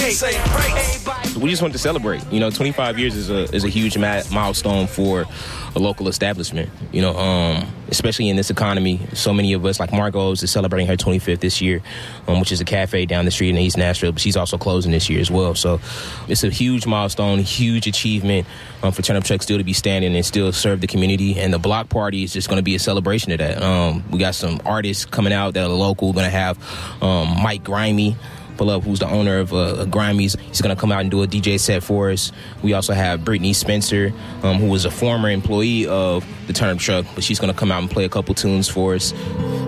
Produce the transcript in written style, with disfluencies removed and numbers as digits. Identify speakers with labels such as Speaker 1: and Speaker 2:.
Speaker 1: We just want to celebrate. 25 years is a huge milestone for a local establishment. Especially in this economy, so many of us, like Margot's, is celebrating her 25th this year, which is a cafe down the street in East Nashville. But she's also closing this year as well. So it's a huge milestone, huge achievement for Turnip Truck still to be standing and still serve the community. And the block party is just going to be a celebration of that. We got some artists coming out that are local. We're going to have Mike Grimey pull up, who's the owner of Grimey's. He's going to come out and do a DJ set for us. We also have Brittany Spencer, who was a former employee of the Turnip Truck, but she's going to come out and play a couple tunes for us.